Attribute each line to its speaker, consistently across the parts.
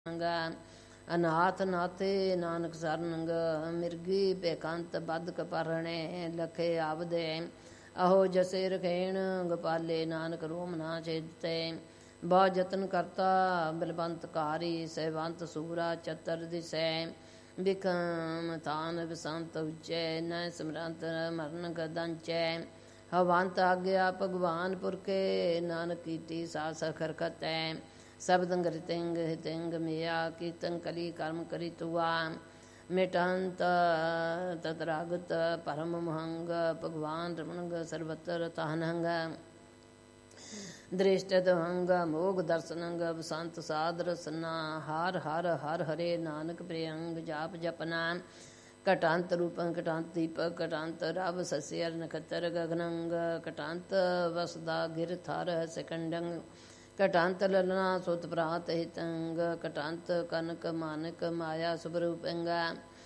Speaker 1: ਅਨਾਥ ਨਾਥੇ ਨਾਨਕ ਸਰਨੰਗ ਮਿਰਗੀ ਬੇਕੰਤ ਬਦ ਕਪਰਣੇ ਲਖੇ ਆਵਦੇ ਅਹੋ ਜਸੇ ਰਖੇਣ ਗੋਪਾਲੇ ਨਾਨਕ ਰੋਮ ਨਾ ਛੇਦਤੇ ਬਹੁ ਜਤਨ ਕਰਤਾ ਬਲਵੰਤ ਕਾਰੀ ਸਹਿਵੰਤ ਸੂਰਾ ਚਤਰ ਦਿਸੈ ਬਿਕਮ ਤਾਨ ਬਸੰਤ ਉਚੈ ਨ ਸਿਮਰੰਤ ਮਰਨ ਗਦੰਚੈ ਹਵੰਤ ਆਗਿਆ ਭਗਵਾਨ ਪੁਰਕੇ ਨਾਨਕ ਕੀਤੀ ਸਾਸ ਖਰਕਤੈ ਸਬਦੰਗ ਰਿਤੰਗ ਹਿਤੰਗ ਮਿਆ ਕੀਰਤਨ ਕਲੀ ਕਰਮ ਕਰੀ ਤੁਆ ਮਿਟੰਤ ਤਤਰਾਗਤ ਪਰਮ ਮਹੰਗ ਭਗਵਾਨ ਰਮਣਗ ਸਰਵਤਰ ਤਹਨੰਗ ਦ੍ਰਿਸ਼ਟ ਦਹੰਗ ਮੋਗ ਦਰਸ਼ਨੰਗ ਬਸੰਤ ਸਾਧ ਰਸਨਾ ਹਰ ਹਰ ਹਰ ਹਰੇ ਨਾਨਕ ਪ੍ਰਿਯੰਗ ਜਾਪ ਜਪਨਾ ਘਟਾਂਤ ਰੂਪੰ ਘਟਾਂਤ ਦੀਪਕ ਘਟਾਂਤ ਰਵ ਸਸਿਅਰ ਨਖਤਰ ਗਗਨੰਗ ਘਟਾਂਤ ਵਸਦਾ ਗਿਰ ਥਰ ਸਕੰਡੰ ਘਟਾਂਤ ਲਲਨਾ ਸੁਤ ਪ੍ਰਾਤ ਹਿਤੰਗ ਘਟਾਂਤ ਕਨਕ ਮਾਨਕ ਮਾਇਆ ਸੁਭਰੂਪੰਗਾ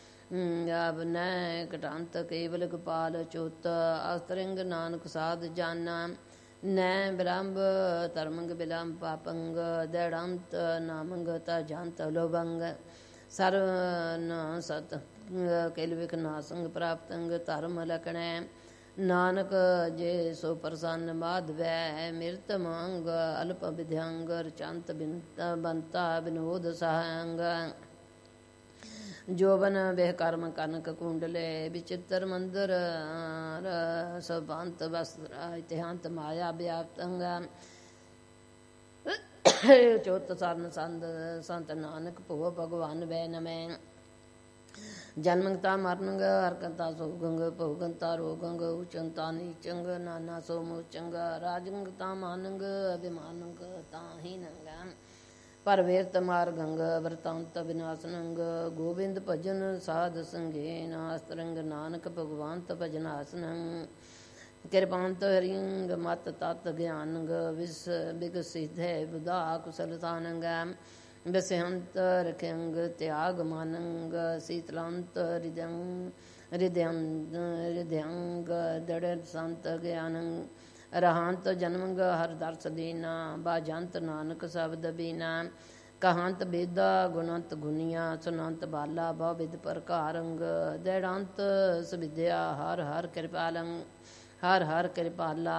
Speaker 1: ਅਬਨੈ ਘਟਾਂਤ ਕੇਵਲ ਗੋਪਾਲ ਚੋਤ ਅਸਤਰਿੰਗ ਨਾਨਕ ਸਾਧ ਜਾਨਾ ਨੈ ਬ੍ਰਹਮ ਧਰਮੰਗ ਬਿਲੰਮ ਪਾਪੰਗ ਦੜੰਤ ਨਾਮੰਗ ਤਾ ਜੰਤ ਲੋਭੰਗ ਸਰਵ ਨ ਸਤ ਕੇਲ ਵਿਖ ਨਾਸੰਗ ਪ੍ਰਾਪਤੰਗ ਧਰਮ ਲਕਣੈ ਨਾਨਕ ਜੇ ਸੋ ਪ੍ਰਸੰਨ ਮਾਧਵੈ ਮਿਰਤ ਮੰਗ ਅਲਪ ਵਿਧਿਅੰਗ ਰਚੰਤ ਬੰਤਾ ਵਿਨੋਦ ਸਹੰਗ ਜੋਬਨ ਬਹਿ ਕਰਮ ਕਨਕ ਕੁੰਡਲੇ ਵਿਚਿਤਰ ਮੰਦਰ ਸਭੰਤ ਵਸਤਰਾ ਇਤਿਹਾੰਤ ਮਾਇਆ ਵਿਆਪਤੰਗ ਚੋਤ ਸਰਨ ਸੰਦ ਸੰਤ ਨਾਨਕ ਭੋ ਭਗਵਾਨ ਵੈ ਨਮੈ ਜਨਮੰਗਤਾ ਮਰਨੰਗ ਹਰਕੰਤਾ ਸੋਗੰਗ ਭੋਗੰਤਾ ਰੋਗੰਗ ਉਚੰਤਾ ਨੀਚੰਗ ਨਾਨਾ ਸੋ ਮੋਚੰਗ ਰਾਜੰਗਤਾ ਮਾਨੰਗ ਅਭਿਮਾਨੰਗ ਤਾਹੀ ਨੰਗ ਪਰ ਵੇਰਤ ਮਾਰਗੰਗ ਵਰਤਾਂਤ ਵਿਨਾਸ਼ਨੰਗ ਗੋਬਿੰਦ ਭਜਨ ਸਾਧ ਸੰਗੇ ਨਾਸਤਰੰਗ ਨਾਨਕ ਭਗਵਾਨਤ ਭਜਨ ਆਸਨੰ ਕਿਰਪਾਂਤ ਹਰਿੰਗ ਮਤ ਤਤ ਗਿਆਨੰਗ ਵਿਸ ਬਿਗ ਸਿਧੈ ਬੁਧਾ ਕੁਸਲਤਾਨੰਗ ਬਸਿਹੰਤ ਰਖੰਗ ਤਿਆਗ ਮਾਨੰਗ ਸੀਤਲੰਤ ਰਿਦਯੰਗ ਦੜ ਸੰਤ ਗਿਆਨੰ ਰਹੰਤ ਜਨਮੰਗ ਹਰ ਦਰਸ ਦੀਨਾ ਬਾਜੰਤ ਨਾਨਕ ਸ਼ਬਦ ਬੀਨਾ ਕਹੰਤ ਬੇਦਾ ਗੁਣੰਤ ਗੁਨੀਆਂ ਸੁਨੰਤ ਬਾਲਾ ਬਹੁ ਵਿਦ ਪ੍ਰਕਾਰੰਗ ਦੜੰਤ ਸੁਵਿਦਿਆ ਹਰ ਹਰ ਕਿਰਪਾਲੰ ਹਰ ਹਰ ਕਿਰਪਾਲਾ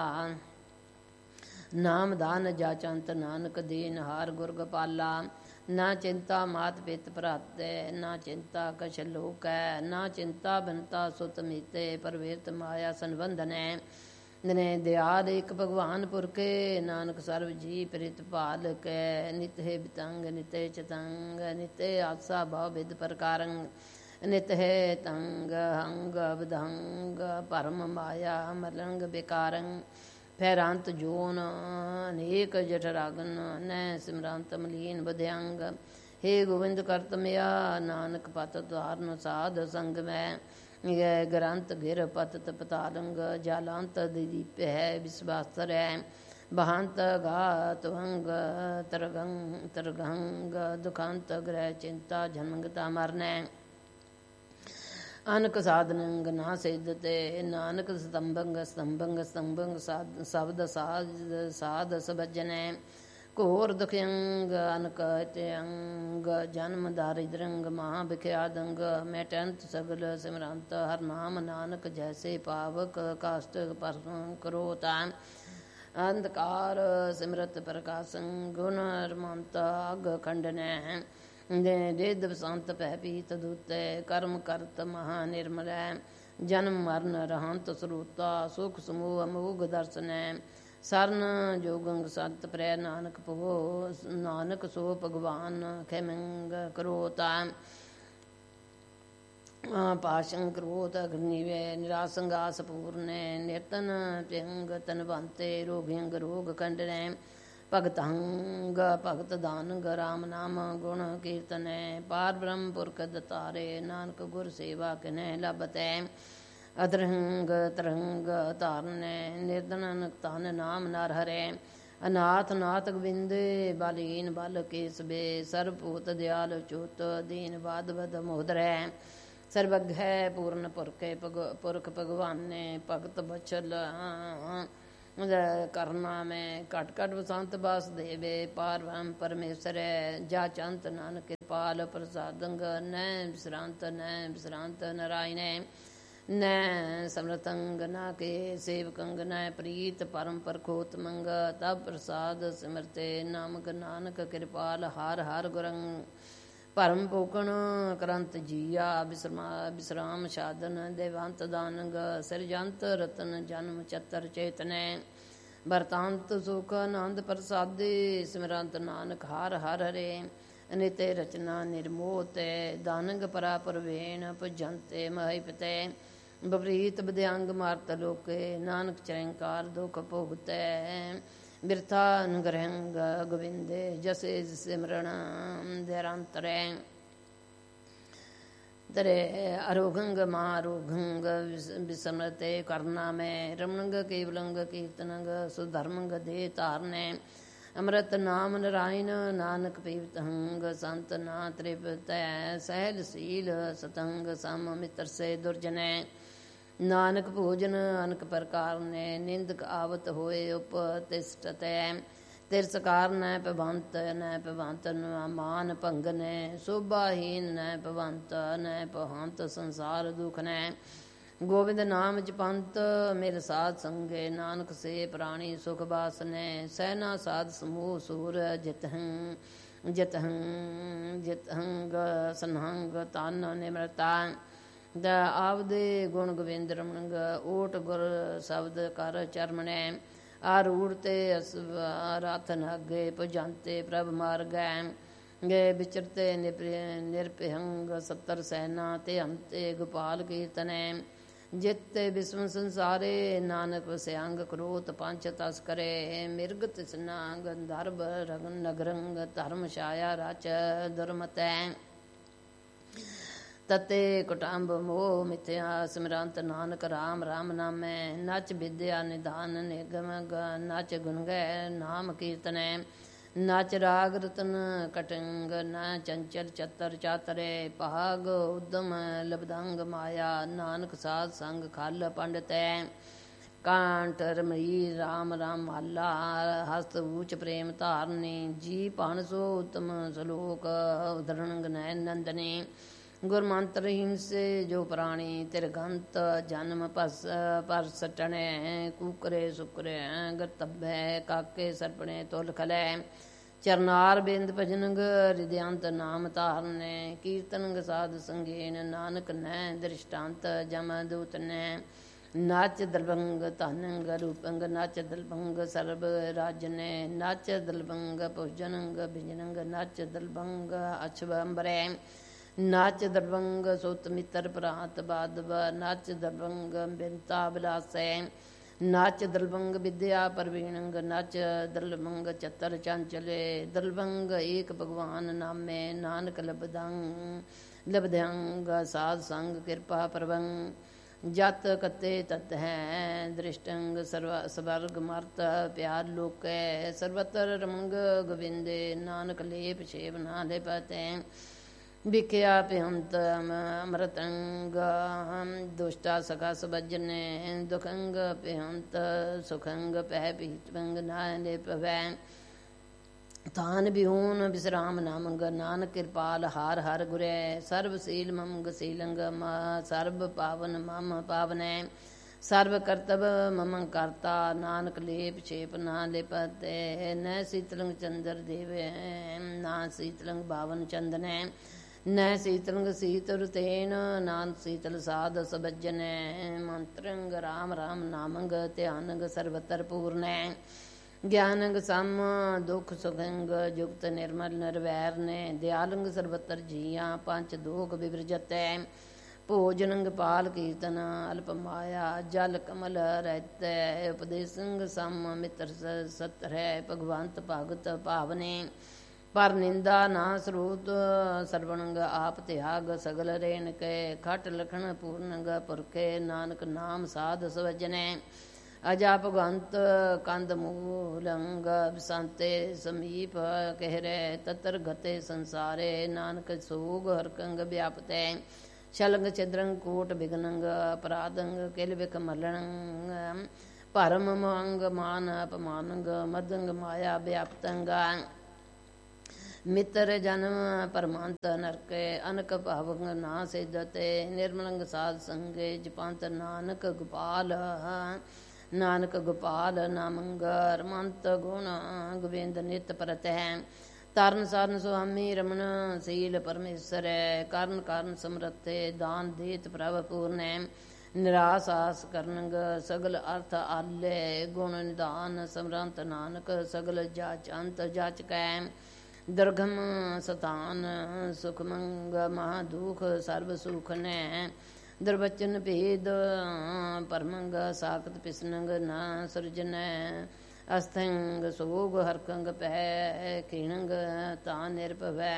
Speaker 1: ਨਾਮ ਦਾਨ ਜਾਚੰਤ ਨਾਨਕ ਦੀਨ ਹਾਰ ਗੁਰ ਗੋਪਾਲਾ ਨਾ ਚਿੰਤਾ ਮਾਤ ਪਿਤ ਭਰਾਤੈ ਨਾ ਚਿੰਤਾ ਕਛ ਲੋਕੈ ਨਾ ਚਿੰਤਾ ਬੰਤਾ ਸੁਤ ਮੀਤੇ ਪਰਵੇਤ ਮਾਇਆ ਸੰਬੰਧਨੈ ਨੇ ਦਿਆਦ ਇੱਕ ਭਗਵਾਨ ਪੁਰਕੇ ਨਾਨਕ ਸਰਬ ਜੀ ਪ੍ਰਿਤ ਭਾਲ ਕੈ ਨਿਤ ਹੈ ਬਿਤੰਗ ਨਿਤੇ ਚਤੰਗ ਨਿਤੇ ਆਸਾ ਭਵ ਵਿਦ ਪ੍ਰਕਾਰੰ ਨਿਤ ਹੈ ਤੰਗ ਹੰਗ ਬਦੰਗ ਪਰਮ ਮਾਇਆ ਮਲੰਗ ਬਿਕਾਰੰ ਫੈਰਾਂਤ ਜੋਨ ਅਨੇਕ ਜਠਰਾਗਨ ਨੈ ਸਿਮਰੰਤ ਮਲੀਨ ਬਧਿਅੰਗ ਹੇ ਗੋਬਿੰਦ ਕਰਤਮਿਆ ਨਾਨਕ ਪਤ ਧਾਰਨ ਸਾਧ ਸੰਗ ਮੈਂ ਗ੍ਰੰਥ ਗਿਰ ਪਤਤ ਪਤਾਲੰਗ ਜਾਲਾਂਤ ਦੀਪ ਹੈ ਵਿਸਵਾਸਰ ਹੈ ਬਹੰਤ ਗਾਤ ਵੰਗ ਤਰਗੰਗ ਦੁਖਾਂਤ ਗ੍ਰਹਿ ਚਿੰਤਾ ਜਨਮੰਗਤਾ ਮਰਨੈ ਅਨਕ ਸਾਧਨੰਗ ਨਾ ਸਿੱਧਤੇ ਨਾਨਕ ਸਤੰਭੰਗ ਸਤੰਭੰਗ ਸਤੰਭੰਗ ਸ਼ਬਦ ਸਾਧ ਸਬਜਨੈ ਘੋਰ ਦੁਖਯੰਗ ਅਨਕ ਇਤਯੰਗ ਜਨਮ ਦਾਰਿਦਰੰਗ ਮਹਾ ਬਿਖਿਆਦੰਗ ਮੈਟੰਤ ਸਗਲ ਸਿਮਰੰਤ ਹਰ ਨਾਮ ਨਾਨਕ ਜੈਸੇ ਪਾਵਕ ਕਾਸ਼ਟ ਪਰਮ ਕਰੋਤਾ ਅੰਧਕਾਰ ਸਿਮਰਤ ਪ੍ਰਕਾਸ਼ੰ ਗੁਣ ਰਮੰਤ ਅਗ ਖੰਡਨੈ ਦੇ ਦਵਸੰਤ ਪੈ ਪੀਤ ਦੂਤੈ ਕਰਮ ਕਰਤ ਮਹਾ ਨਿਰਮਲੈ ਜਨਮ ਮਰਨ ਰਹੰਤ ਸਰੂਤਾ ਸੁਖ ਸਮੂਹ ਅਮੋਗ ਦਰਸ਼ਨੈ ਸਰਨ ਜੋਗੰਗ ਸੰਤ ਪ੍ਰੈ ਨਾਨਕ ਭੋ ਨਾਨਕ ਸੋ ਭਗਵਾਨ ਖੈਮੰਗ ਕਰੋਤਾ ਪਾਸ਼ੰ ਕਰੋਤ ਅਗਨੀਵੇ ਨਿਰਾਸੰਗਾਸ ਪੂਰਨੈ ਨਿਰਤਨ ਪਿੰਗ ਤਨਵੰਤੇ ਰੋਗਿੰਗ ਰੋਗ ਖੰਡਨੈ ਭਗਤੰਗ ਭਗਤ ਦਾਨੰਗ ਰਾਮ ਨਾਮ ਗੁਣ ਕੀਰਤਨੈ ਪਾਰ ਬ੍ਰਹਮ ਪੁਰਖ ਦਤਾਰੇ ਨਾਨਕ ਗੁਰ ਸੇਵਾ ਕਿਨੈ ਲਭਤੈ ਅਦਰੰਗ ਤਰੰਗ ਧਾਰਨੈ ਨਿਰਦਨਨ ਤਨ ਨਾਮ ਨਰ ਹਰੈ ਅਨਾਥ ਨਾਥ ਗੋਬਿੰਦੇ ਬਾਲੀਨ ਬਲ ਕੇਸਬੇ ਸਰਬਭੂਤ ਦਿਆਲ ਚੋਤ ਦੀਨ ਬਾਦ ਬਦ ਮੋਦਰੈ ਸਰਬਗ੍ਹੈ ਪੂਰਨ ਪੁਰਖੇ ਪੁਰਖ ਭਗਵਾਨੇ ਭਗਤ ਬਚਲ ਕਰਨਾ ਮੈਂ ਘਟ ਘਟ ਵਸੰਤ ਬਾਸ ਦੇਵੇ ਪਾਰਵਮ ਪਰਮੇਸ਼ਰੈ ਜਾ ਚੰਤ ਨਾਨਕ ਕਿਰਪਾਲ ਪ੍ਰਸਾਦੰਗ ਨੈ ਵਿਸਰਾਂਤ ਨਰਾਇਣੈ ਨੈ ਸਮਰਤੰਗ ਨਾ ਕੇ ਸੇਵਕੰਗ ਨੈ ਪ੍ਰੀਤ ਪਰਮ ਪਰਖੋਤ ਮੰਗ ਤਬ ਪ੍ਰਸਾਦ ਸਿਮਰਤੇ ਨਾਮਕ ਨਾਨਕ ਕਿਰਪਾਲ ਹਰ ਹਰ ਗੁਰੰ ਭਰਮ ਪੋਕਣ ਕਰੰਤ ਜੀਆ ਵਿਸਰਾਮ ਸਾਧਨ ਦੇਵੰਤ ਦਾਨੰਗ ਸਿਰਜੰਤ ਰਤਨ ਜਨਮ ਚਤਰ ਚੇਤਨੈ ਵਰਤਾਂਤ ਸੁਖ ਆਨੰਦ ਪ੍ਰਸਾਦੇ ਸਿਮਰੰਤ ਨਾਨਕ ਹਰ ਹਰ ਹਰੇ ਅਨਿਤੇ ਰਚਨਾ ਨਿਰਮੋਹ ਤੈ ਦਾਨੰਗ ਪਰਾ ਪਰਵੇਣ ਭਜੰਤੇ ਮਹਿ ਪਿਤੈ ਬਪਰੀਤ ਬਦਿਆੰਗ ਮਾਰਤ ਲੋਕੇ ਨਾਨਕ ਚਰੰਕਾਰ ਦੁਖ ਭੋਗਤੈ ਬਿਰਥਾ ਅਨੁਗ੍ਰਹੰਗ ਗੋਵਿੰਦੇ ਜਸੇ ਸਿਮਰਨ ਧਿਰਾਂਤਰੈ ਤਰੇ ਅਰੋਗੰਗ ਮਹਾਰੋਗੰਗ ਵਿਸਮਰਤੇ ਕਰਨਾ ਮੈਂ ਰਮਣੰਗ ਕੇਵਲੰਗ ਕੀਰਤਨੰਗ ਸੁਧਰਮੰਗ ਦੇ ਧਾਰਨੈ ਅੰਮ੍ਰਿਤ ਨਾਮ ਨਰਾਇਣ ਨਾਨਕ ਪੀਵਤੰਗ ਸੰਤ ਨਾ ਤ੍ਰਿਪਤੈ ਸਹਿਲ ਸੀਲ ਸਤੰਗ ਸਮ ਮਿੱਤਰ ਸੇ ਦੁਰਜਨੈ ਨਾਨਕ ਭੋਜਨ ਅਨਕ ਪ੍ਰਕਾਰ ਨੇ ਨਿੰਦਕ ਆਵਤ ਹੋਏ ਉਪਤਿਸ਼ਟਤੈ ਤਿਰਸਕਾਰ ਨੈ ਪਵੰਤ ਮਾਨ ਭੰਗ ਨੈ ਸੋਭਾਹੀਨ ਨੈ ਪਵੰਤ ਸੰਸਾਰ ਦੁਖ ਨੈ ਗੋਬਿੰਦ ਨਾਮ ਜਪੰਤ ਮੇਰ ਸਾਧ ਸੰਗੇ ਨਾਨਕ ਸੇ ਪ੍ਰਾਣੀ ਸੁਖ ਬਾਸਨੈ ਸੈਨਾ ਸਾਧ ਸਮੂਹ ਸੂਰ ਜਿਤਹੰਗ ਸੰਹੰਗ ਤਨ ਨਿਮਰਤਾ ਦਾ ਆਵਦੇ ਗੁਣ ਗੋਬਿੰਦ ਰਮਣੰਗ ਓਟ ਗੁਰ ਸ਼ਬਦ ਕਰ ਚਰਮਣੈ ਆਰੂੜ ਤੇ ਰਾਥਨ ਅੱਗੇ ਭਜੰਤੇ ਪ੍ਰਭ ਮਾਰਗੈ ਗੇ ਵਿਚਰਤੇ ਨਿਰਭਯੰਗ ਸੱਤਰ ਸੈਨਾ ਤੇ ਹੰਤੇ ਗੋਪਾਲ ਕੀਰਤਨੈ ਜਿਤੇ ਵਿਸਮ ਸੰਸਾਰੇ ਨਾਨਕ ਵਸਿਆੰਗ ਕ੍ਰੋਤ ਪੰਚ ਤਸ ਕਰੇ ਮਿਰਗ ਤਿਸਨਾ ਗੰਧਰਵ ਰਗਨ ਨਗਰੰਗ ਧਰਮ ਛਾਇਆ ਰਚ ਦੁਰਮਤੈ ਤਤੇ ਕੁਟੰਬ ਮੋਹ ਮਿਥਿਆ ਸਿਮਰੰਤ ਨਾਨਕ ਰਾਮ ਰਾਮ ਨਾਮੈ ਨਚ ਵਿਦਿਆ ਨਿਧਾਨ ਨਿਗਮ ਨਚ ਗੁਣ ਗੈ ਨਾਮ ਕੀਰਤਨੈ ਨਚ ਰਾਗ ਰਤਨ ਕਟੰਗ ਨ ਚੰਚਲ ਚਤਰ ਚਾਤਰੇ ਭਾਗ ਉਦਮ ਲਬਦੰਗ ਮਾਇਆ ਨਾਨਕ ਸਾਧ ਸੰਗ ਖਲ ਪੰਡਤੈ ਕਾਂਟ ਰਮਈ ਰਾਮ ਰਾਮ ਮਾਲਾ ਹਸਤ ਊਚ ਪ੍ਰੇਮ ਧਾਰਨੀ ਜੀ ਭਣ ਸੋ ਉਤਮ ਸਲੋਕ ਉਦਰਣੰਗ ਨੈ ਨੰਦਨੀ ਗੁਰਮੰਤਰ ਹਿੰਸੇ ਜੋ ਪ੍ਰਾਣੀ ਤਿਰਗੰਤ ਜਨਮ ਪਰਸਟਣੈ ਕੂਕਰੇ ਸੁਕਰੇ ਗਤਬੈ ਕਾਕੇ ਸਰਪਣੇ ਤੁਲ ਖਲੈ ਚਰਨਾਰ ਬਿੰਦ ਭਜਨੰਗ ਰਿਦਿਆੰਤ ਨਾਮ ਧਾਰਨੈ ਕੀਰਤਨੰਗ ਸਾਧ ਸੰਗੇਨ ਨਾਨਕ ਨੈ ਦ੍ਰਿਸ਼ਟਾਂਤ ਜਮ ਦੂਤ ਨੈ ਨਾਚ ਦਲਬੰਗ ਧਨੰਗ ਰੂਪੰਗ ਨਾਚ ਦਲਬੰਗ ਸਰਬ ਰਾਜਨੈ ਨਾਚ ਦਲਬੰਗ ਭੋਜਨੰਗ ਬਿਜਨੰਗ ਨਾਚ ਦਲਬੰਗ ਅਛਵੰਬਰੈ ਨਾਚ ਦਲਬੰਗ ਸੁਤ ਮਿੱਤਰ ਭਰਾਤ ਬਾਦਵ ਨਾਚ ਦਲਬੰਗ ਬਿੰਤਾ ਬਿਲਾਸੈ ਨਾਚ ਦਲਬੰਗ ਵਿਦਿਆ ਪਰਵੀਣੰਗ ਨਾਚ ਦਲਬੰਗ ਚਤਰ ਚੰਚਲੇ ਦਲਬੰਗ ਏਕ ਭਗਵਾਨ ਨਾਮੇ ਨਾਨਕ ਲਬਦੰਗ ਸਾਧ ਸੰਗ ਕਿਰਪਾ ਪਰਵੰ ਜਤ ਕਤੇ ਤਤ ਹੈ ਦ੍ਰਿਸ਼ਟੰਗ ਸਵਰਗ ਮਰਤ ਪਿਆਰ ਲੋਕੈ ਸਰਵਤਰ ਰਮੰਗ ਗੋਵਿੰਦੇ ਨਾਨਕ ਲੇਪ ਛੇਵ ਨਾ ਲਿਪਤੈ ਵਿਖਿਆ ਪਿਹੰਤ ਅਮਰਤੰਗ ਦੁਸ਼ਟਾ ਸਖਾ ਸਬਜਨੇ ਦੁਖੰਗ ਪਿਹੰਤ ਸੁਖੰਗ ਪਹਿ ਪੀਤਵੰਗ ਨਾਲੇ ਪਵੈ ਤਾਨ ਬਿਹੂਨ ਵਿਸਰਾਮ ਨਾਮੰਗ ਨਾਨਕ ਕਿਰਪਾਲ ਹਾਰ ਹਰ ਗੁਰੈ ਸਰਬ ਸੀਲ ਮਮੰਗ ਸੀਲੰਗ ਸਰਬ ਪਾਵਨ ਮਮ ਪਾਵਨੈ ਸਰਬ ਕਰਤਵ ਮਮੰ ਕਰਤਾ ਨਾਨਕ ਲੇਪ ਛੇਪ ਨਾ ਲਿਪਤੈ ਨੈ ਸੀਤਲੰਗ ਚੰਦਰ ਦੇਵੇ ਨਾ ਸੀਤਲੰਗ ਬਾਵਨ ਚੰਦਨੈ ਨੈ ਸੀਤਲੰਗ ਸੀਤ ਰੁਤੇਨ ਨਾਨ ਸੀਤਲ ਸਾਧ ਸਬਜਨੈ ਮੰਤਰੰਗ ਰਾਮ ਰਾਮ ਨਾਮੰਗ ਧਿਆਨੰਗ ਸਰਵਤਰ ਪੂਰਨੈ ਗਿਆਨੰਗ ਸਮ ਦੁਖ ਸੁਖੰਗ ਜੁਗਤ ਨਿਰਮਲ ਨਿਰਵੈਰ ਨੇ ਦਿਆਲੰਗ ਸਰਵਤਰ ਜੀਆਂ ਪੰਚ ਦੋਖ ਵਿਵਰਜਤੈ ਭੋਜਨੰਗ ਪਾਲ ਕੀਰਤਨ ਅਲਪ ਮਾਇਆ ਜਲ ਕਮਲ ਰਹਿਤੈ ਉਪਦੇਸੰਗ ਸਮ ਮਿੱਤਰ ਸਤਰੈ ਭਗਵੰਤ ਭਗਤ ਭਾਵਨੇ ਪਰ ਨਿੰਦਾ ਨਾ ਸਰੂਤ ਸਰਵਣੰਗ ਆਪ ਤਿਆਗ ਸਗਲ ਰੇਨ ਕੇ ਖਟ ਲਖਣ ਪੂਰਨੰਗ ਪੁਰਖੇ ਨਾਨਕ ਨਾਮ ਸਾਧ ਸਵਜਨੈ ਅਜਾ ਭਗਵੰਤ ਕੰਦ ਮੂਲੰਗ ਵਿਸੰਤੇ ਸਮੀਪ ਕਹਿਰੇ ਤਤਰ ਗਤੇ ਸੰਸਾਰੇ ਨਾਨਕ ਸੋਗ ਹਰਕੰਗ ਵਿਆਪਤੈ ਸ਼ਲੰਗ ਚਿਦਰੰਗ ਕੋਟ ਬਿਗਨੰਗ ਅਪਰਾਧੰਗ ਕਿਲ ਵਿਖ ਮਲਣੰਗ ਭਰਮ ਮੰਗ ਮਾਨ ਅਪਮਾਨੰਗ ਮਦੰਗ ਮਾਇਆ ਵਿਆਪਤੰਗ ਮਿੱਤਰ ਜਨਮ ਪਰਮੰਤ ਨਰਕੇ ਅਨਕ ਭਾਵੰਗ ਨਾ ਸਿਧਤੇ ਨਿਰਮਲੰਗ ਸਾਧ ਸੰਗੇ ਜਪੰਤ ਨਾਨਕ ਗੋਪਾਲ ਨਾਨਕ ਗੋਪਾਲ ਨਾਮੰਗ ਰਮੰਤ ਗੁਣ ਗੋਬਿੰਦ ਨਿਤ ਪਰਤੈ ਤਰਨ ਸਰਨ ਸੁਆਮੀ ਰਮਨ ਸੀਲ ਪਰਮੇਸ਼ਰੈ ਕਰਨ ਕਾਰਨ ਸਮਰੱਥੇ ਦਾਨ ਦੇਤ ਪ੍ਰਭ ਪੂਰਨੈ ਨਿਰਾਸ ਆਸ ਕਰਨਗ ਸਗਲ ਅਰਥ ਆਲੇ ਗੁਣ ਨਿਦਾਨ ਸਮਰੰਤ ਨਾਨਕ ਸਗਲ ਜਾਚ ਅੰਤ ਜਾਚਕੈ ਦੁਰਗਮ ਸਤਾਨ ਸੁਖ ਮੰਗ ਮਹਾ ਦੁਖ ਸਰਬ ਸੁਖ ਨੈ ਦੁਰਬਚਨ ਭੇਦ ਪਰਮੰਗ ਸਾਖਤ ਪਿਸਨੰਗ ਨਾ ਸੁਰਜਨੈ ਅਸਥੰਗ ਸੋਗ ਹਰਕੰਗ ਪੈ ਖਿਣੰਗ ਤਾਂ ਨਿਰਭਵੈ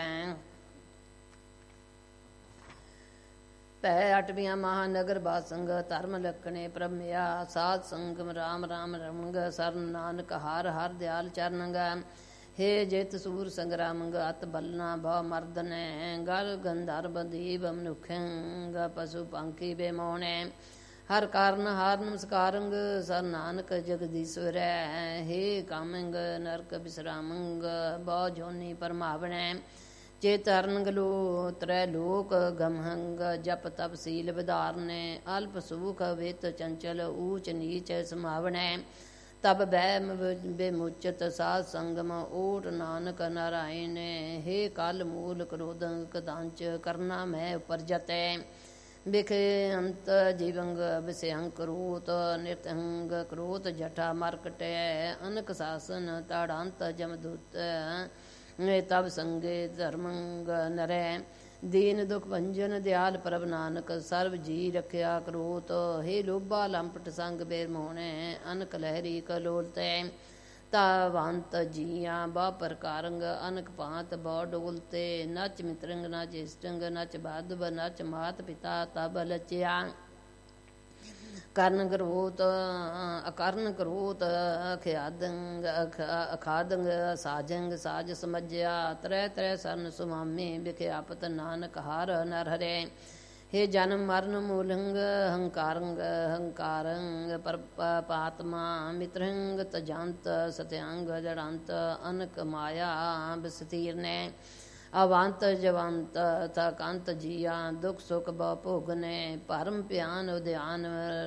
Speaker 1: ਪੈ ਅਟਵੀਆਂ ਮਹਾਨਗਰ ਬਾਸੰਗ ਧਰਮ ਲਖਣੇ ਪ੍ਰਮਿਆ ਸਾਧ ਸੰਗਮ ਰਾਮ ਰਾਮ ਰਮੰਗ ਸਰਨ ਨਾਨਕ ਹਰ ਹਰ ਦਿਆਲ ਚਰਨੰਗ ਹੇ ਜਿਤ ਸੂਰ ਸੰਗਰਾਮੰਗ ਅਤ ਬਲਨਾ ਭਵ ਮਰਦਨੈ ਗਲ ਗੰਧਰਵ ਦੀਵ ਮਨੁਖੰਗ ਪਸ਼ੂ ਪੰਖੀ ਬੇਮੋਣੈ ਹਰ ਕਾਰਨ ਹਾਰ ਨਮਸਕਾਰੰਗ ਸਰ ਨਾਨਕ ਜਗਦੀਸ਼ਵਰੈ ਹੇ ਕਾਮੰਗ ਨਰਕ ਬਿਸਰਾਮੰਗ ਬਹੁ ਜੋਨੀ ਪਰਮਾਵਣੈ ਚੇਤਰਨ ਗਲੋ ਤ੍ਰੈ ਲੋਕ ਗਮਹੰਗ ਜਪ ਤਪ ਸੀਲ ਵਿਧਾਰਨੈ ਅਲਪ ਸੁਖ ਵਿਤ ਚੰਚਲ ਊਚ ਨੀਚ ਸਮਾਵਣੈ ਤਬ ਬੈ ਬੇਮੁਚਤ ਸਾਧ ਸੰਗਮ ਓਟ ਨਾਨਕ ਨਾਰਾਇਣ ਹੇ ਕਲ ਮੂਲ ਕ੍ਰੋਧੰ ਕਦਾਂਚ ਕਰਨਾ ਮੈਂ ਉਪਰਜਤੈ ਵਿਖੇ ਅੰਤ ਜੀਵੰਗ ਵਿਸਿਅੰ ਕਰੂਤ ਨਿਰਤੰਗ ਕਰੂਤ ਜਟਾ ਮਰਕਟੈ ਅਨਕ ਸਾਸਨ ਤਾੜੰਤ ਜਮਦੂਤ ਤਬ ਸੰਗੇ ਧਰਮੰਗ ਨਰੈ ਦੀਨ ਦੁਖ ਭੰਜਨ ਦਿਆਲ ਪ੍ਰਭ ਨਾਨਕ ਸਰਬ ਜੀ ਰਖਿਆ ਕਰੂਤ ਹੇ ਲੋਭਾ ਲੰਪਟ ਸੰਗ ਬੇਰ ਮੋਹਣੈ ਅਨਕ ਲਹਿਰੀ ਕਲੋਲਤੈ ਤਾਵੰਤ ਜੀਆਂ ਬਾ ਪ੍ਰਕਾਰੰਗ ਅਨਕ ਭਾਂਤ ਬਉ ਡੋਲਤੇ ਨਚ ਮਿਤਰੰਗ ਨਚ ਇਸ਼ਟੰਗ ਨਚ ਬਾਧਵ ਨਚ ਮਾਤ ਪਿਤਾ ਤਬ ਲਚਿਆ ਕਰਨ ਕਰੋਤ ਅਕਰਨ ਕਰੋਤ ਅਖਿਆਦੰਗ ਅਖਾਦੰਗ ਸਾਜੰਗ ਸਾਜ ਸਮਝਿਆ ਤ੍ਰੈ ਤ੍ਰੈ ਸਰਨ ਸੁਮਾਮੇ ਵਿਖਿਆਪਤ ਨਾਨਕ ਹਰ ਨਰ ਹਰੇ ਹੇ ਜਨਮ ਮਰਨ ਮੂਲੰਗ ਹੰਕਾਰੰਗ ਹੰਕਾਰੰਗ ਪਾਤਮਾ ਮਿਤਰੰਗ ਤਜੰਤ ਸਤਿਅੰਗ ਜੜੰਤ ਅਨਕ ਮਾਇਆ ਬਿਸਤੀਰਨੈ ਅਵੰਤ ਜਵੰਤ ਥਕੰਤ ਜੀਆ ਦੁਖ ਸੁਖ ਬਹੁ ਭੋਗਨੇ ਭਰਮ ਪਿਆਨ ਉਦਿਆਨ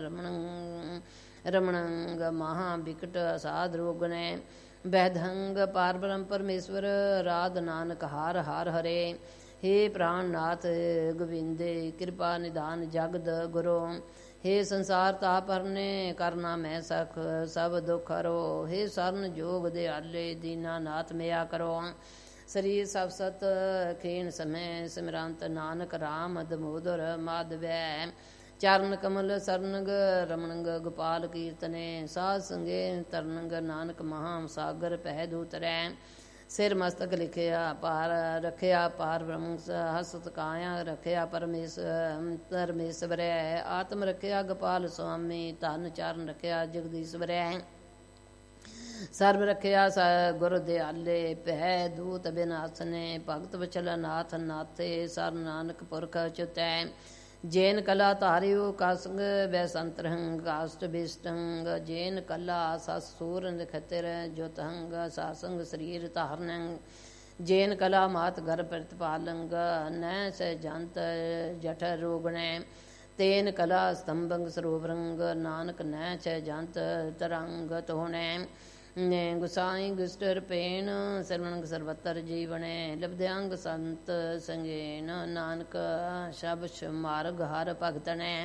Speaker 1: ਰਮਣੰਗ ਮਹਾ ਬਿਕਟ ਅਸਾਧ ਰੋਗਨੇ ਬੈਧੰਗ ਪਾਰ ਬ੍ਰਹਮ ਪਰਮੇਸ਼ਵਰ ਰਾਧ ਨਾਨਕ ਹਰ ਹਰ ਹਰੇ ਹੇ ਪ੍ਰਾਣਨਾਥ ਗੋਬਿੰਦੇ ਕਿਰਪਾ ਨਿਧਾਨ ਜਗਦ ਗੁਰੂ ਹੇ ਸੰਸਾਰ ਤਾਪ ਹਰਨੇ ਕਰਨਾ ਮੈਂ ਸਖ ਸਭ ਦੁਖ ਹਰੋ ਹੇ ਸਰਨ ਜੋਗ ਦਿਆਲੇ ਦੀਨਾਨਾਥ ਮਿਆ ਕਰੋ ਸਰੀਰ ਸਭ ਸਤ ਖੇਣ ਸਮੈ ਸਿਮਰੰਤ ਨਾਨਕ ਰਾਮ ਦਮੋਦਰ ਮਾਧਵੈ ਚਰਨ ਕਮਲ ਸਰਨਗ ਰਮਣੰਗ ਗੋਪਾਲ ਕੀਰਤਨੇ ਸਾਧ ਸੰਗੇ ਤਰਨੰਗ ਨਾਨਕ ਮਹਾ ਸਾਗਰ ਪਹਿ ਦੂਤਰੈ ਸਿਰ ਮਸਤਕ ਲਿਖਿਆ ਪਾਰ ਰਖਿਆ ਪਾਰ ਬ੍ਰਹਮ ਹਸਤ ਕਾਇਆ ਰਖਿਆ ਪਰਮੇਸ਼ਵਰੈ ਆਤਮ ਰਖਿਆ ਗੋਪਾਲ ਸੁਆਮੀ ਧਨ ਚਰਨ ਰਖਿਆ ਜਗਦੀਸ਼ਵਰੈ ਸਰਬ ਰਖਿਆ ਗੁਰ ਦਿਆਲੇ ਪਹਿ ਦੂਤ ਬਿਨਾਸਨੇ ਭਗਤ ਵਚਲ ਨਾਥ ਨਾਥੇ ਸਰ ਨਾਨਕ ਪੁਰਖ ਚੁਤੈ ਜੈਨ ਕਲਾ ਧਾਰਿਓ ਕਾਸੰਗ ਵੈ ਸੰਤਰਹੰਗ ਕਾਸ਼ਟ ਬਿਸ਼ਟੰਗ ਜੈਨ ਕਲਾ ਸਸ ਸੂਰ ਨਖਤਰ ਜੋਤਹੰਗ ਸਾਸੰਗ ਸਰੀਰ ਧਾਰਨੰ ਜੈਨ ਕਲਾ ਮਾਤ ਗਰ ਪ੍ਰਤਪਾਲੰਗ ਨੈ ਸ ਜੰਤ ਜਠ ਰੋਗਣੈ ਤੇਨ ਕਲਾ ਸਤੰਭੰਗ ਸਰੋਵਰੰਗ ਨਾਨਕ ਨੈ ਚ ਜੰਤ ਤਰੰਗ ਤੋਣੈ ਨੇ ਗੁਸਾਈ ਗੁਸਟਰ ਪੇਣ ਸਰਵਣੰਗ ਸਰਵਤਰ ਜੀਵਣੇ ਲਬਧਿਆੰਗ ਸੰਤ ਸੰਗੇਨ ਨਾਨਕ ਸ਼ਬਸ਼ ਮਾਰਗ ਹਰ ਭਗਤਣੈ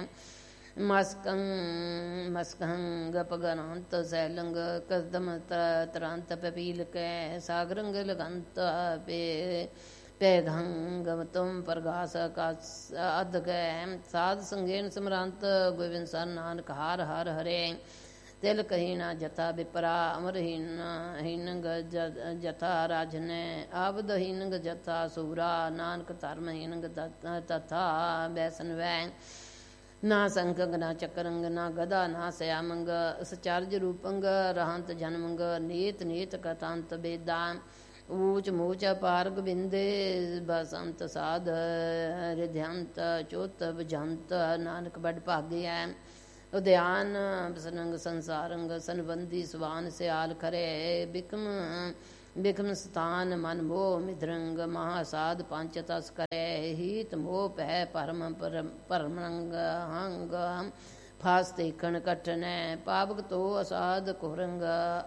Speaker 1: ਮਸਕੰਗ ਪਗਨੰਤ ਸੈਲੰਗ ਕਦਮ ਤਰੰਤ ਪਪੀਲ ਕੈ ਸਾਗਰੰਗ ਲਗੰਤ ਪੇ ਪੈਘੰਗ ਤੁਮ ਪ੍ਰਗਾਸ ਕਾ ਅਧ ਗੈ ਸਾਧ ਸੰਗੇਨ ਸਮਰੰਤ ਗੋਬਿੰਦ ਸਰ ਨਾਨਕ ਹਰ ਹਰ ਹਰੇ ਤਿਲ ਕਹੀਣਾ ਜਥਾ ਵਿਪਰਾ ਅਮਰਹੀਨ ਹੀਨੰਗ ਜਥਾ ਰਾਜਨੇ ਆਬਦ ਹੀਨੰਗ ਜਥਾ ਸੂਰਾ ਨਾਨਕ ਧਰਮ ਹੀਨੰਗ ਤਥਾ ਬੈਸਨਵੈ ਨਾ ਸੰਕੰਗ ਨਾ ਚੱਕਰੰਗ ਨਾ ਗਦਾ ਨਾ ਸਿਆਮੰਗ ਸਚਰਜ ਰੂਪੰਗ ਰਹੰਤ ਜਨਮੰਗ ਨੀਤ ਨੀਤ ਕਤੰਤ ਬੇਦਾ ਊਚ ਮੂਚ ਪਾਰ ਗੋਬਿੰਦੇ ਬਸੰਤ ਸਾਧ ਰਿਧਿਅੰਤ ਚੋਤ ਬਜੰਤ ਨਾਨਕ ਬੜ ਭਾਗਿਆ ਉਦਿਆਨ ਬਸਨੰਗ ਸੰਸਾਰੰਗ ਸੰਬੰਧੀ ਸਵਾਨ ਸਿਆਲ ਖਰੇ ਬਿਕਮ ਸਥਾਨ ਮਨ ਮੋਹ ਮਿਦਰੰਗ ਮਹਾਸਾਧ ਪੰਚ ਤਸ ਕਰੇ ਹੀਤ ਮੋਹ ਭੈ ਪਰਮੰਗ ਹੰਗ ਫਾਸ ਦੇਖਣ ਕਟਨੈ ਪਾਵਕ ਤੋ ਅਸਾਧ ਕੁਰੰਗ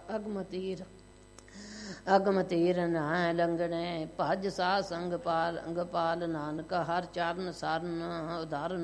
Speaker 1: ਅਗਮਤੀਰ ਨਾ ਲੰਗਣੈ ਭਜ ਸਾ ਸੰਗ ਪਾਲ ਨਾਨਕ ਹਰ ਚਰਨ ਸਰਨ ਉਦਾਰਨ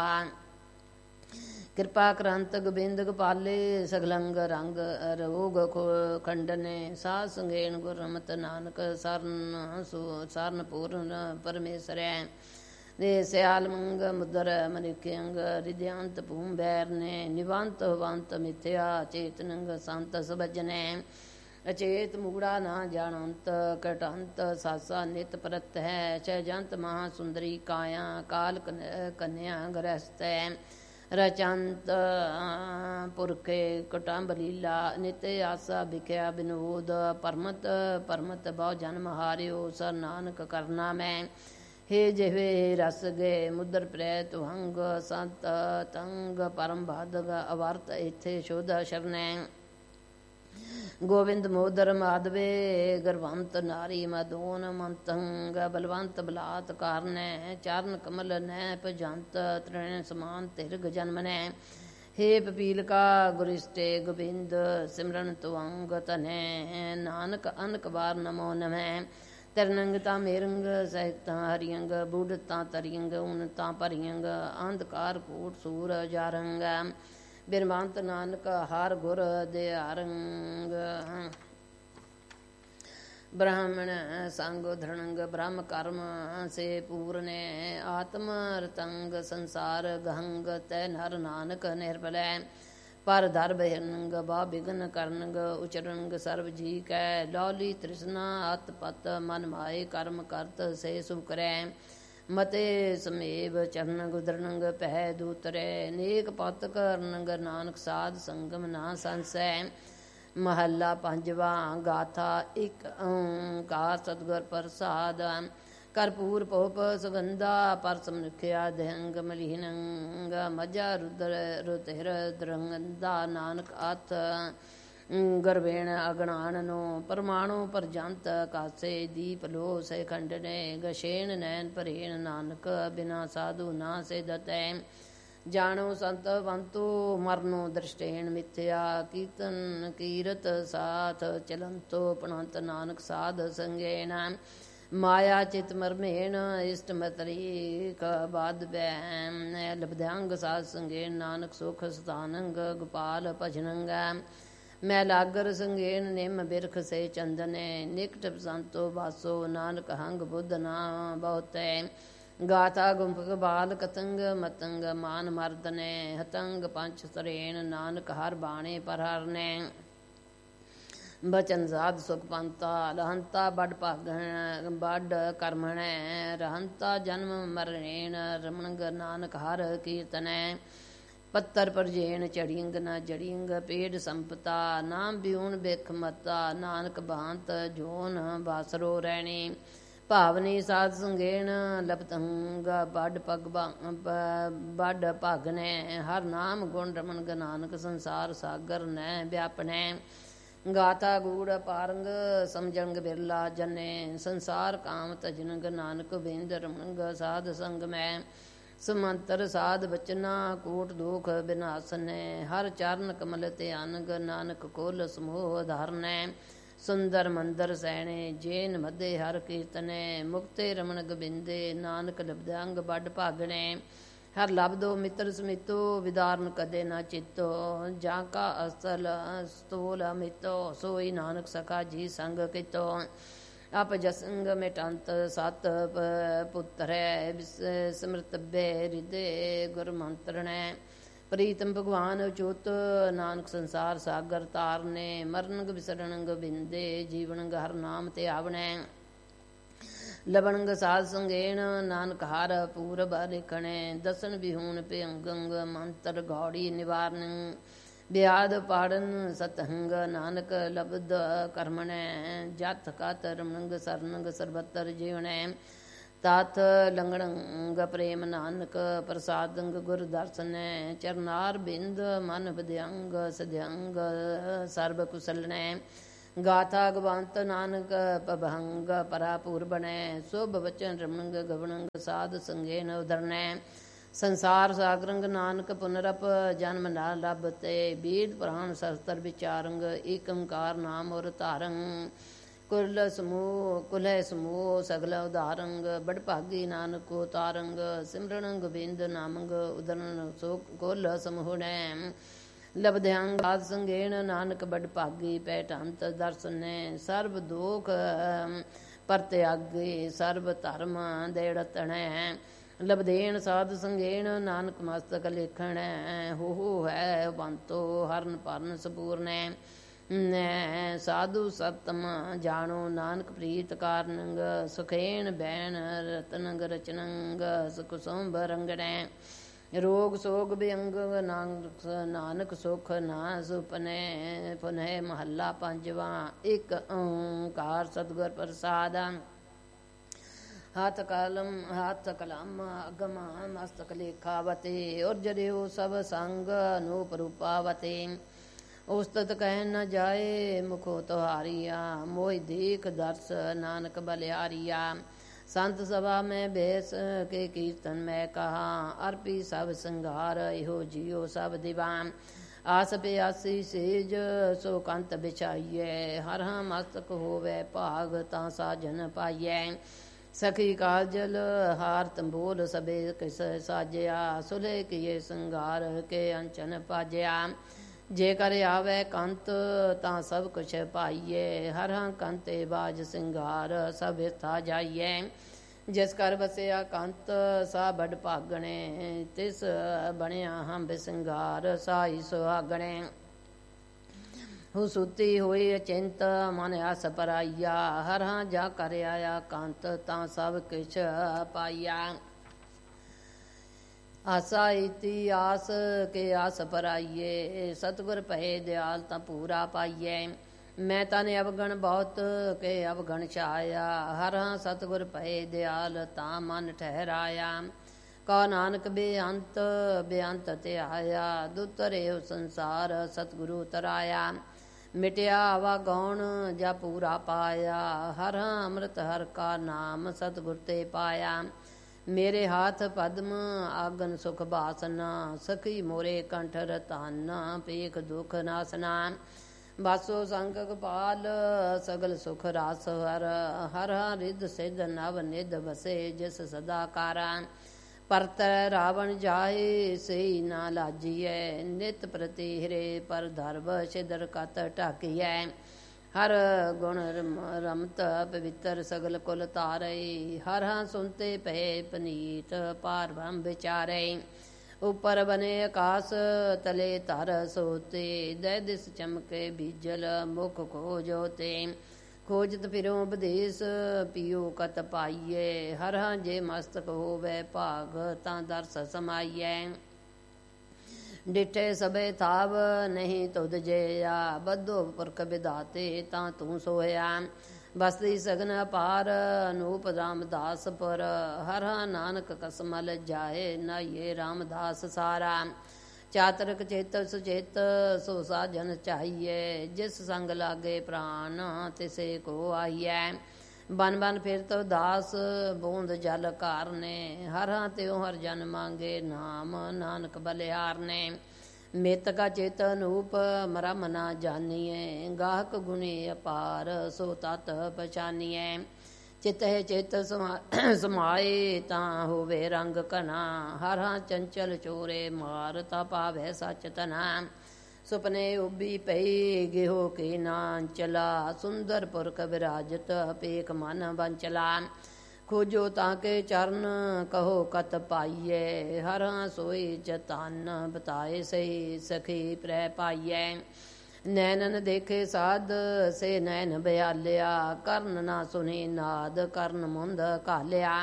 Speaker 1: ਕਿਰਪਾ ਕਰੰਤ ਗੋਬਿੰਦ ਗੋਪਾਲੇ ਸਗਲੰਗ ਰੰਗ ਰੋਗ ਖੰਡਨੇ ਸਾਧ ਸੰਗੇਣ ਗੁਰਮਤਿ ਨਾਨਕ ਸਰਨ ਪੂਰਨ ਪਰਮੇਸ਼ਰੈ ਦੇ ਸਿਆਲ ਮੰਗ ਮੁਦਰ ਮਨਿਕਿਅੰਗ ਰਿਧਿਆੰਤ ਭੂਮ ਬੈਰਨੇ ਨਿਵੰਤ ਹਵੰਤ ਮਿਥਿਆ ਚੇਤਨੰਗ ਸੰਤ ਸਬਜਨੈ ਅਚੇਤ ਮੂੜਾ ਨਾ ਜਾਣੰਤ ਕਟੰਤ ਸਾਸਾ ਨਿਤ ਪ੍ਰਤ ਹੈ ਚੈਜੰਤ ਮਹਾ ਸੁੰਦਰੀ ਕਾਇਆ ਕਾਲ ਕਨਿਆ ਗ੍ਰਸਤੈ ਰਚੰਤ ਪੁਰਖੇ ਕੁਟੰਬ ਲੀਲਾ ਨਿਤ ਆਸਾ ਵਿਖਿਆ ਬਿਨੋਦ ਪਰਮਤ ਬਹੁ ਜਨਮ ਹਾਰਿਓ ਸਰ ਨਾਨਕ ਕਰਨਾ ਮੈਂ ਹੇ ਜਿਵੇਂ ਰਸ ਗਏ ਮੁਦਰ ਪ੍ਰੈ ਤੁਹੰਗ ਸੰਤ ਤੰਗ ਪਰਮ ਬਾਦਗ ਅਵਰਤ ਇਥੇ ਸ਼ੋਧਾ ਸ਼ਰਨੈ ਗੋਵਿੰਦ ਮੋਦਰ ਮਾਧਵੇ ਗਰਵੰਤ ਨਾਰੀ ਮਦੋਨ ਮੰਤੰਗ ਬਲਵੰਤ ਬਲਾਤ ਕਾਰਨੈ ਚਰਨ ਕਮਲ ਨੈ ਭਜੰਤ ਤ੍ਰਿਣ ਸਮਾਨ ਤਿਰਗ ਜਨਮਨੈ ਹੇ ਪਪੀਲਕਾ ਗੁਰਿਸ਼ਟੇ ਗੋਬਿੰਦ ਸਿਮਰਨ ਤੁਅੰਗ ਤਨੈ ਨਾਨਕ ਅਨਕ ਵਾਰ ਨਮੋ ਨਮੈ ਤਰਨੰਗ ਤਾਂ ਮੇਰੰਗ ਸਹਿਤਾਂ ਹਰਿਯੰਗ ਬੁੱਢਤਾਂ ਤਰਿਯੰਗ ਉਨਤਾਂ ਭਰਿਯੰਗ ਅੰਧਕਾਰ ਕੋਟ ਸੂਰ ਜਾਰੰਗ ਬਿਰਮੰਤ ਨਾਨਕ ਹਰ ਗੁਰ ਦਿਆਰੰਗ ਬ੍ਰਾਹਮਣ ਸੰਗ ਧਰਣੰਗ ਬ੍ਰਹਮ ਕਰਮ ਸੇ ਪੂਰਨੇ ਆਤਮ ਰਤੰਗ ਸੰਸਾਰ ਗਹੰਗ ਤੈ ਨਰ ਨਾਨਕ ਨਿਰਭਲੈ ਪਰ ਦਰ ਬਹਿਰਨੰਗ ਬਾ ਬਿਗਨ ਕਰਨੰਗ ਉਚਰਨੰਗ ਸਰਬ ਜੀ ਕੈ ਲੌਲੀ ਤ੍ਰਿਸ਼ਨਾ ਅਤ ਪਤ ਮਨ ਮਾਏ ਕਰਮ ਕਰਤ ਸੇ ਸੁ ਕਰੈ ਮਤੇ ਸਮੇਵ ਚਰਨ ਗੁਦਰਨੰਗ ਪਹਿ ਦੂਤਰੈ ਨੇਕ ਪਤ ਕਰਨੰਗ ਨਾਨਕ ਸਾਧ ਸੰਗਮ ਨਾ ਸੰਸੈ ਮਹੱਲਾ ਪੰਜਵਾਂ ਗਾਥਾ ਇੱਕ ਓੰਕਾਰ ਸਤਿਗੁਰ ਪ੍ਰਸਾਦ ਕਰਪੂਰ ਪੋਪ ਸੁਗੰਧਾ ਪਰਸ ਮਨੁਖਿਆ ਦਹੰਗ ਮਲੀਨੰਗ ਮਜਾ ਰੁਦਰ ਰੁਤਿਰ ਦਰੰਗੰਦਾ ਨਾਨਕ ਅਥ ਗਰਵੇਣ ਅਗਣਾਨਨੋ ਪਰਮਾਣੂ ਪਰਜੰਤ ਕਾਸੇ ਦੀਪ ਲੋ ਸੇ ਖੰਡਨੇ ਗਸ਼ੇਣ ਨੈਨ ਭਰੇਣ ਨਾਨਕ ਬਿਨਾ ਸਾਧੂ ਨਾ ਸੇਦਤੈ ਜਾਣੋ ਸੰਤ ਵੰਤੋ ਮਰਨੋ ਦ੍ਰਿਸ਼ਟੇਣ ਮਿਥਿਆ ਕੀਰਤਨ ਕੀਰਤ ਸਾਥ ਚਲੰਤੋ ਪਣੰਤ ਨਾਨਕ ਸਾਧ ਸੰਗੇਣ ਮਾਇਆ ਚਿਤ ਮਰਮੇਣ ਇਸ਼ਟ ਮਤਰੀਕ ਬਾਦ ਬੈ ਲਬਧੰਗ ਸਾਧ ਸੰਗੇਣ ਨਾਨਕ ਸੁਖ ਸਤਾਨੰਗ ਗੋਪਾਲ ਭਜਨੰਗ ਮੈਂ ਲਾਗਰ ਸੰਗੇਣ ਨਿਮ ਬਿਰਖ ਸੇ ਚੰਦਨੇ ਨਿਕਟ ਸੰਤੋ ਬਾਸੋ ਨਾਨਕ ਹੰਗ ਬੁੱਧ ਨਾ ਬਹੁਤੈ ਗਾਥਾ ਗੁੰਪਕ ਬਾਲ ਕਤੰਗ ਮਤੰਗ ਮਾਨ ਮਰਦਨੇ ਹਤੰਗ ਪੰਚ ਸਰੇਣ ਨਾਨਕ ਹਰ ਬਾਣੇ ਪਰ ਹਰਨੇ ਬਚਨ ਸਾਧ ਸੁਖ ਪੰਤਾ ਲਹੰਤਾ ਬੜ ਭਾਗਣ ਬੜ ਕਰਮਣੈ ਰਹੰਤਾ ਜਨਮ ਮਰਣੇਣ ਰਮਣਗ ਨਾਨਕ ਹਰ ਕੀਰਤਨੈ ਪੱਤਰ ਪਰਜੇਣ ਚੜਿੰਗ ਨਾ ਜੜਿੰਗ ਪੇੜ ਸੰਪਤਾ ਨਾਮ ਬਿਉਣ ਬਿਖ ਮਤਾ ਨਾਨਕ ਬਾਂਤ ਜੋਨ ਬਾਸਰੋ ਰਹਿਣੀ ਭਾਵਨੀ ਸਾਧ ਸੰਗੇਣ ਲਪਤੰਗ ਬੜ ਭਾਗਨੈ ਹਰ ਨਾਮ ਗੁਣ ਰਮਨ ਨਾਨਕ ਸੰਸਾਰ ਸਾਗਰ ਨੈ ਵਿਆਪਨੈ ਗਾਥਾ ਗੂੜ ਪਾਰੰਗ ਸਮਝੰਗ ਬਿਰਲਾ ਜਨੇ ਸੰਸਾਰ ਕਾਮ ਤਜਨੰਗ ਨਾਨਕ ਬਿੰਦ ਰਮਣਗ ਸਾਧ ਸੰਗ ਮੈਂ ਸਮੰਤਰ ਸਾਧ ਬਚਨਾ ਕੋਟ ਦੁਖ ਬਿਨਾਸਨੈ ਹਰ ਚਰਨ ਕਮਲ ਤੇ ਅਨਗ ਨਾਨਕ ਕੋਲ ਸਮੂਹ ਧਾਰਨੈ ਸੁੰਦਰ ਮੰਦਰ ਸੈਣੇ ਜੇਨ ਮਧੇ ਹਰ ਕੀਰਤਨੈ ਮੁਕਤੇ ਰਮਣ ਗੋਬਿੰਦੇ ਨਾਨਕ ਲਬਦੰਗ ਬੜ ਭਾਗਣੇ ਹਰ ਲਬਦੋ ਮਿੱਤਰ ਸਮਿਤੋ ਵਿਦਾਰਨ ਕਦੇ ਨਾ ਚਿੱਤੋ ਜਾਂ ਕਾ ਅਸਲ ਸਤੋਲ ਅਮਿਤੋ ਸੋਈ ਨਾਨਕ ਸਖਾ ਜੀ ਸੰਗ ਕਿਤੋ ਅਪ ਜਸੰਗ ਮਿਟੰਤ ਸਤ ਪੁੱਤਰੈ ਸਿਮਰਤ ਬੇ ਹਿਰਦੇ ਗੁਰ ਮੰਤਰਣੈ ਪ੍ਰੀਤਮ ਭਗਵਾਨ ਉਚੋਤ ਨਾਨਕ ਸੰਸਾਰ ਸਾਗਰ ਤਾਰਨੇ ਮਰਨਗ ਵਿਸਰਣਗ ਬਿੰਦੇ ਜੀਵਨਗ ਹਰ ਨਾਮ ਤੇ ਆਵਣੈ ਲਬਣਗ ਸਾਧ ਸੰਗੇਣ ਨਾਨਕ ਹਰ ਪੂਰਬ ਲਿਖਣੈ ਦਸਨ ਬਿਹੂਣ ਭਿਅੰਗੰਗ ਮੰਤਰ ਗੌੜੀ ਨਿਵਾਰਨ ਬਿਆਦ ਪਾੜਨ ਸਤਹੰਗ ਨਾਨਕ ਲਬਦ ਕਰਮਣੈ ਜਤ ਕਤ ਰਮਣਗ ਸਰਨਗ ਸਰਬਤਰ ਜੀਵਣੈ ਤਤ ਲੰਗੜੰਗ ਪ੍ਰੇਮ ਨਾਨਕ ਪ੍ਰਸਾਦੰਗ ਗੁਰ ਦਰਸਨੈ ਚਰਨਾਰ ਬਿੰਦ ਮਨ ਵਿਦਿਅੰਗ ਸਦਿਅੰਗ ਸਰਬ ਕੁਸਲਨੈ ਗਾਥਾ ਗਵੰਤ ਨਾਨਕ ਪਭੰਗ ਪਰਾਪੂਰ ਬਣੈ ਸੁਭ ਬਚਨ ਰਮਣੰਗ ਗਵਣੰਗ ਸਾਧ ਸੰਗੇਨ ਉਦਰਨੈ ਸੰਸਾਰ ਸਾਗਰੰਗ ਨਾਨਕ ਪੁਨਰਪ ਜਨਮ ਨਾ ਲੱਭਤੇ ਬੀਦ ਪ੍ਰਾਨ ਸ਼ਸਤਰ ਵਿਚਾਰੰਗ ਏਕ ਓੰਕਾਰ ਨਾਮ ਔਰ ਧਾਰੰ ਕੁਲ ਸਮੂਹ ਸਗਲ ਉਦਾਰੰਗ ਬੜ ਭਾਗੀ ਨਾਨਕ ਕੋ ਤਾਰੰਗ ਸਿਮਰਨ ਗੋਬਿੰਦ ਨਾਮੰਗ ਉਦਰਨ ਸੋ ਕੁਲ ਸਮੂਹਣੈ ਲਬਧਿਆੰਗ ਆਦ ਸੰਗੇਣ ਨਾਨਕ ਬੜ ਭਾਗੀ ਪੈਟੰਤ ਦਰਸਨੈ ਸਰਬ ਦੋਖ ਪਰਤਿਆਗੇ ਸਰਬ ਧਰਮ ਦੇੜਤਣੈ ਲਬਧੇਣ ਸਾਧ ਸੰਗੇਣ ਨਾਨਕ ਮਸਤਕ ਲੇਖਣੈ ਹੋ ਹੈ ਬੰਤੋ ਹਰਨ ਪਰਨ ਸਪੂਰਨੈ ਨੈ ਸਾਧੂ ਸਤਮ ਜਾਣੋ ਨਾਨਕ ਪ੍ਰੀਤ ਕਾਰਨੰਗ ਸੁਖੇਣ ਬੈਣ ਰਤਨੰਗ ਰਚਨੰਗ ਸੁਖਸੰਭ ਰੰਗਣੈ ਰੋਗ ਸੋਗ ਬਿਅੰਗ ਨਾਨਕ ਸੁਖ ਨਾ ਸੁਪਨੈ ਪੁਨਹਿ ਮਹੱਲਾ ਪੰਜਵਾਂ ਇੱਕ ਓੰਕਾਰ ਸਤਿਗੁਰ ਪ੍ਰਸਾਦ ਹੱਥ ਕਲਮ ਅਗਮ ਮਸਤਕ ਲੇਖਾਵਤੇ ਔਰ ਜਰਿਓ ਸਭ ਸੰਗ ਅਨੂਪ ਰੂਪਾਵਤੇ ਉਸਤਤ ਕਹਿ ਨ ਜਾਏ ਮੁਖੋ ਤੁਹਾਰੀਆ ਮੋਹਿ ਦੇਖ ਦਰਸ ਨਾਨਕ ਬਲਿਆਰੀਆ ਸੰਤ ਸਭਾ ਮੈਂ ਬੈਸ ਕੇ ਕੀਰਤਨ ਮੈਂ ਕਹਾ ਅਰਪੀ ਸਭ ਸੰਘਾਰ ਇਹੋ ਜਿਉ ਸਭ ਦਿਵਾਨ ਆਸ ਪਿਆਸੀ ਸੇਜ ਸੋ ਕੰਤ ਬਿਛਾਈਐ ਹਰ ਹਾਂ ਮਸਤਕ ਹੋਵੇ ਭਾਗ ਤਾਂ ਸਾਜਨ ਪਾਈਐ ਸਖੀ ਕਾਜਲ ਹਾਰ ਤੰਬੋਲ ਸਬੇ ਕਿਸ ਸਾਜਿਆ ਸੁਲੇ ਕੀਏ ਸੰਘਾਰ ਕੇ ਅੰਚਨ ਪਾਜਿਆ ਜੇ ਕਰ ਆਵੇ ਕੰਤ ਤਾਂ ਸਭ ਕੁਛ ਪਾਈਏ ਹਰ ਹਾਂ ਕੰਤੇ ਬਾਜ ਸਿੰਗਾਰ ਸਭ ਥਾ ਜਾਈਏ ਜਿਸ ਕਰ ਵਸਿਆ ਕੰਤ ਸਾ ਬੜ ਭਾਗਣੇ ਤਿਸ ਬਣਿਆ ਹਮ ਬਿਸੰਗਾਰ ਸਾਈ ਸੁਹਾਗਣੇ ਹੂ ਸੁਤੀ ਹੋਈ ਅਚਿੰਤ ਮਨ ਆਸ ਪਰਾਈਆ ਹਰ ਹਾਂ ਜਾ ਕਰ ਆਇਆ ਕੰਤ ਤਾਂ ਸਭ ਕੁਛ ਪਾਈਆ ਆਸਾ ਇਤੀ ਆਸ ਕੇ ਆਸ ਪਰਾਈਏ ਸਤਿਗੁਰ ਭਏ ਦਿਆਲ ਤਾਂ ਪੂਰਾ ਪਾਈਏ ਮੈਂ ਤਨ ਅਵਗਣ ਬਹੁਤ ਕੇ ਅਵਗਣ ਛਾਇਆ ਹਰ ਹਾਂ ਸਤਿਗੁਰ ਭਏ ਦਿਆਲ ਤਾਂ ਮਨ ਠਹਿਰਾਇਆ ਕਉ ਨਾਨਕ ਬੇਅੰਤ ਧਿਆਇਆ ਦੁਤਰਿਓ ਸੰਸਾਰ ਸਤਿਗੁਰੂ ਤਰਾਇਆ ਮਿਟਿਆ ਆਵਾ ਗੌਣ ਜਾ ਪੂਰਾ ਪਾਇਆ ਹਰ ਹਾਂ ਅੰਮ੍ਰਿਤ ਹਰ ਕਾ ਨਾਮ ਸਤਿਗੁਰ ਤੇ ਪਾਇਆ ਮੇਰੇ ਹਾਥ ਪਦਮ ਆਗਨ ਸੁਖ ਬਾਸਨਾ ਸਖੀ ਮੋਰੇ ਕੰਠ ਰਤਾਨਾ ਪੇਖ ਦੁਖ ਨਾਸਨਾ ਬਾਸੋ ਸੰਗ ਗੋਪਾਲ ਸਗਲ ਸੁਖ ਰਾਸ ਹਰ ਹਰ ਰਿੱਧ ਸਿੱਧ ਨਵ ਨਿਧ ਵਸੇ ਜਿਸ ਸਦਾ ਕਾਰਾ ਪਰਤ ਰਾਵਣ ਜਾਏ ਸਈ ਨਾ ਲਾਜੀਐ ਨਿਤ ਪ੍ਰਤੀ ਹਿਰੇ ਪਰ ਧਰਵ ਸਿਦਰ ਕਤ ਢਾਕੀਐ ਹਰ ਗੁਣ ਰਮਤ ਪਵਿੱਤਰ ਸਗਲ ਕੁਲ ਤਾਰੇ ਹਰ ਹਾਂ ਸੁਨਤੇ ਪਏ ਪਨੀਤ ਪਾਰ ਬ੍ਰਹਮ ਵਿਚਾਰੇ ਉਪਰ ਬਨੇ ਆਕਾਸ ਤਲੇ ਧਰ ਸੋਤੇ ਦੈ ਦਿਸ ਚਮਕੇ ਬੀਜਲ ਮੁਖ ਖੋਜੋਤੇ ਖੋਜਤ ਫਿਰੋ ਬਦੇਸ ਪੀਓ ਕਤ ਪਾਈਏ ਹਰ ਹਾਂ ਜੇ ਮਸਤਕ ਹੋਵੇ ਭਾਗ ਤਾਂ ਦਰਸ ਸਮਾਈਐ ਡਿਠੇ ਸਭੇ ਥਾਵ ਨਹੀਂ ਤੁਧ ਜੇਆ ਬੱਧੋ ਪੁਰਖ ਵਿਧਾਤੇ ਤਾਂ ਤੂੰ ਸੋਇਆ ਬਸਦੀ ਸਗਨ ਅਪਾਰ ਅਨੂਪ ਰਾਮਦਾਸ ਪਰ ਹਰ ਨਾਨਕ ਕਸਮਲ ਜਾਏ ਨਾਈਏ ਰਾਮਦਾਸ ਸਾਰਾ ਚਾਤਰਕ ਚੇਤ ਸੁਚੇਤ ਸੋ ਸਾਜਨ ਚਾਹੀਏ ਜਿਸ ਸੰਗ ਲਾਗੇ ਪ੍ਰਾਨ ਤਿਸੇ ਕੋ ਆਈਐ ਬਨ ਬਨ ਫਿਰ ਤੋ ਦਾਸ ਬੂੰਦ ਜਲ ਕਾਰਨੇ ਹਰਾਂ ਤਿਉ ਹਰ ਜਨ ਮੰਗੇ ਨਾਮ ਨਾਨਕ ਬਲਿਹਾਰ ਨੇ ਮਿਤ ਕਾ ਚੇਤ ਅਨੂਪ ਮਰਮ ਨਾ ਜਾਨੀਏ ਗਾਹਕ ਗੁਣੇ ਅਪਾਰ ਸੋ ਤਤ ਪਛਾਨੀਏ ਚਿਤ ਹੈ ਚਿਤ ਸਮਾਏ ਤਾਂ ਹੋਵੇ ਰੰਗ ਘਨਾ ਹਰਾਂ ਚੰਚਲ ਚੋਰੇ ਮਾਰ ਤਾ ਪਾਵੇ ਸਚ ਤਨਾ ਸੁਪਨੇ ਉਬੀ ਪਈ ਗਿਹੋ ਕੇ ਨਾਂ ਚਲਾ ਸੁੰਦਰ ਪੁਰਖ ਵਿਰਾਜਤ ਪੇਖ ਮਨ ਬੰਚਲਾ ਖੋਜੋ ਤਾਂ ਕੇ ਚਰਨ ਕਹੋ ਕਤ ਪਾਈਏ ਹਰਾਂ ਸੋਈ ਜਤਨ ਬਤਾਏ ਸਹੀ ਸਖੀ ਪ੍ਰੈ ਪਾਈਏ ਨੈਣਨ ਦੇਖੇ ਸਾਧ ਸੇ ਨੈਣ ਬਿਆਲਿਆ ਕਰਨ ਨਾ ਸੁਨੇ ਨਾਦ ਕਰਨ ਮੁੰਦ ਕਾਲਿਆ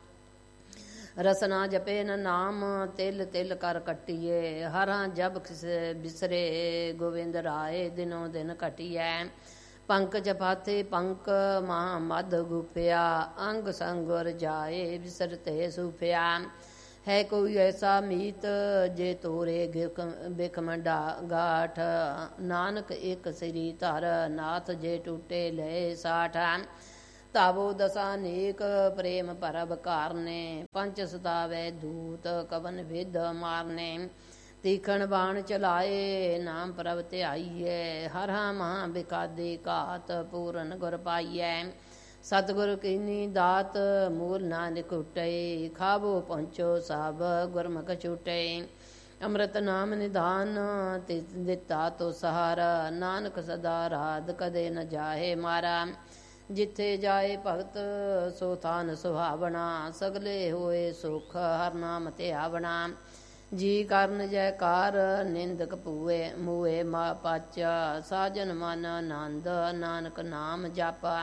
Speaker 1: ਰਸਨਾ ਜਪੇ ਨ ਨਾਮ ਤਿਲ ਤਿਲ ਕਰ ਕੱਟੀਏ ਹਰਾਂ ਜਬ ਬਿਸਰੇ ਗੋਵਿੰਦ ਰਾਏ ਦਿਨੋਂ ਦਿਨ ਘਟੀਐ ਪੰਕਜ ਫਾਥੇ ਪੰਕ ਮਹਾ ਮਦ ਗੁਫਿਆ, ਅੰਗ ਸੰਗ ਰਜਾਏ ਵਿਸਰਤੇ ਸੁਫਿਆ। ਹੈ ਕੋਈ ਐਸਾ ਮੀਤ ਜੇ ਤੋਰੇ ਬਿਖਮ ਗਾਠ, ਨਾਨਕ ਇੱਕ ਸ੍ਰੀ ਧਰ ਨਾਥ ਜੇ ਟੂਟੇ ਲਏ ਸਾਠ। ਤਾਵੋ ਦਸਾ ਨੇਕ ਪ੍ਰੇਮ ਪਰਬ ਕਾਰਨੇ, ਪੰਚ ਸਤਾਵੇ ਦੂਤ ਕਵਨ ਵਿਦ ਮਾਰਨੇ। ਤੀਖਣ ਬਾਣ ਚਲਾਏ ਨਾਮ ਪ੍ਰਭ ਧਿਆਈਐ, ਹਰਾ ਮਹਾ ਬਿਕਾਦੀ ਘਾਤ ਪੂਰਨ ਗੁਰ ਪਾਈਐ। ਸਤਿਗੁਰ ਕੀਨੀ ਦਾਤ ਮੂਲ ਨਾ ਨਿਕੁਟੈ, ਖਾਵੋ ਪਹੁੰਚੋ ਸਭ ਗੁਰਮੁਖ ਛੂਟੈ। ਅੰਮ੍ਰਿਤ ਨਾਮ ਨਿਧਾਨ ਤਿਸ ਦਿੱਤਾ ਤੋ ਸਹਾਰਾ, ਨਾਨਕ ਸਦਾ ਰਾਧ ਕਦੇ ਨ ਜਾਹੇ ਮਾਰਾ। ਜਿੱਥੇ ਜਾਏ ਭਗਤ ਸੋ ਥਾਨ ਸੁਹਾਵਣਾ, ਸਗਲੇ ਹੋਏ ਸੁਖ ਹਰ ਨਾਮ ਧਿਆਵਣਾ। ਜੀ ਕਰਨ ਜੈਕਾਰ ਨਿੰਦਕ ਪੂਏ ਮੂਏ ਮਾ ਪਾਚਾ, ਸਾਜਨ ਮਨ ਆਨੰਦ ਨਾਨਕ ਨਾਮ ਜਾਪਾ।